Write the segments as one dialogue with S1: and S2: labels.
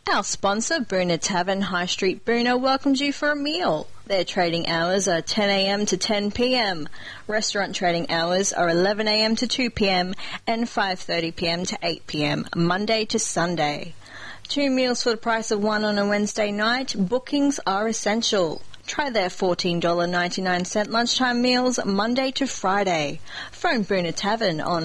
S1: Our sponsor, Boona Tavern, High Street Boona, welcomes you for a meal. Their trading hours are 10 a.m. to 10 p.m. Restaurant trading hours are 11 a.m. to 2 p.m. and 5:30 p.m. to 8 p.m. Monday to Sunday. 2 meals for the price of one on a Wednesday night. Bookings are essential. Try their $14.99 lunchtime meals Monday to Friday. Phone Boona Tavern on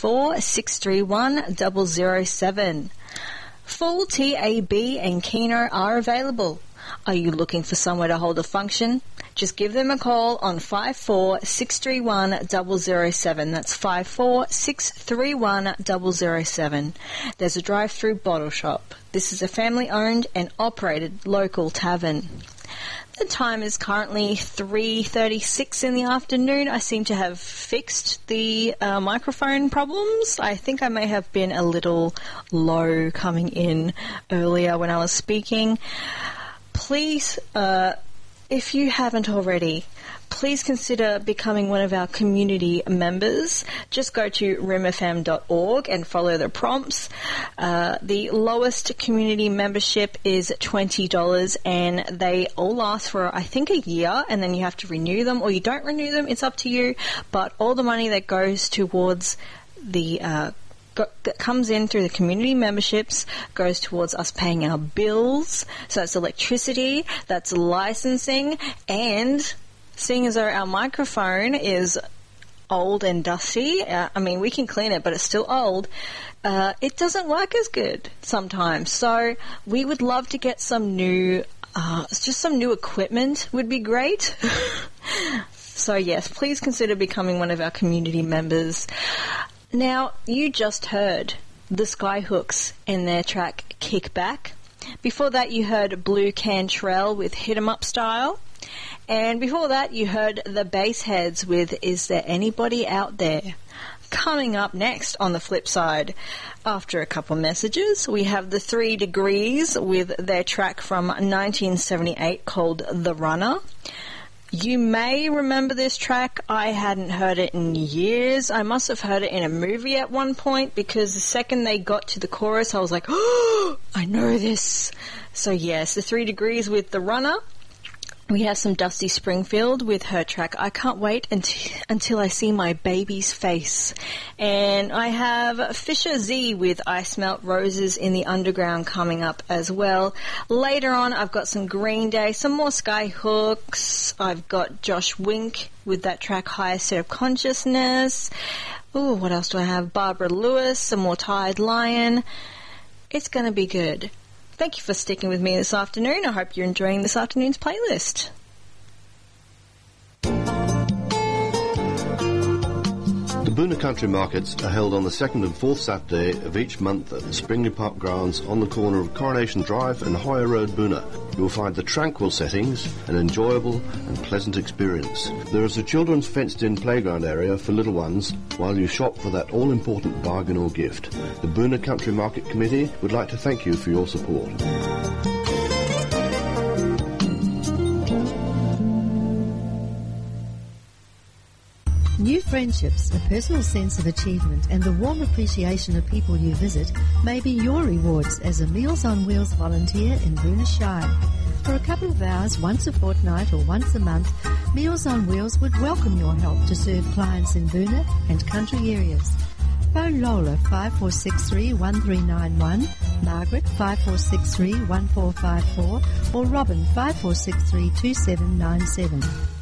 S1: 54631007. Full TAB and Keno are available. Are you looking for somewhere to hold a function? Just give them a call on 54631007. That's 54631007. There's a drive-through bottle shop. This is a family-owned and operated local tavern. The time is currently 3:36 in the afternoon. I seem to have fixed the microphone problems. I think I may have been a little low coming in earlier when I was speaking. Please, if you haven't already, please consider becoming one of our community members. Just go to rimfm.org and follow the prompts. The lowest community membership is $20 and they all last for, I think, a year, and then you have to renew them or you don't renew them. It's up to you. But all the money that goes towards the that comes in through the community memberships goes towards us paying our bills. So that's electricity, that's licensing, and seeing as though our microphone is old and dusty, I mean, we can clean it, but it's still old, it doesn't work as good sometimes. So we would love to get some new, just some new equipment would be great. So yes, please consider becoming one of our community members. Now, you just heard the Skyhooks and their track Kickback. Before that, you heard Blue Cantrell with Hit 'em Up Style. And before that, you heard the Bassheads with Is There Anybody Out There? Coming up next on the flip side, after a couple messages, we have the 3 Degrees with their track from 1978 called The Runner. You may remember this track. I hadn't heard it in years. I must have heard it in a movie at one point because the second they got to the chorus, I was like, oh, I know this. So yes, the 3 Degrees with The Runner. We have some Dusty Springfield with her track I Can't Wait Until I See My Baby's Face. And I have Fisher Z with I Smelt Roses in the Underground coming up as well. Later on, I've got some Green Day, some more Skyhooks. I've got Josh Wink with that track Higher Set of Consciousness. Ooh, what else do I have? Barbara Lewis, some more Tired Lion. It's going to be good. Thank you for sticking with me this afternoon. I hope you're enjoying this afternoon's playlist.
S2: The Boona Country Markets are held on the 2nd and 4th Saturday of each month at the Springley Park grounds on the corner of Coronation Drive and Hoyer Road, Boona. You will find the tranquil settings, an enjoyable and pleasant experience. There is a children's fenced-in playground area for little ones while you shop for that all-important bargain or gift. The Boona Country Market Committee would like to thank you for your support.
S3: New friendships, a personal sense of achievement and the warm appreciation of people you visit may be your rewards as a Meals on Wheels volunteer in Boona Shire. For a couple of hours, once a fortnight or once a month, Meals on Wheels would welcome your help to serve clients in Boona and country areas. Phone Lola 5463-1391, Margaret 5463-1454 or Robin 5463-2797.